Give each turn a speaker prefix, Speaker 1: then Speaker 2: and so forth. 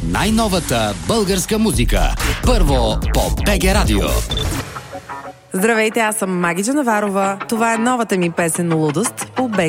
Speaker 1: най-новата българска музика. Първо по БГ Радио.
Speaker 2: Здравейте, аз съм Маги Джанаварова. Това е новата ми песен "Лудост" по БГ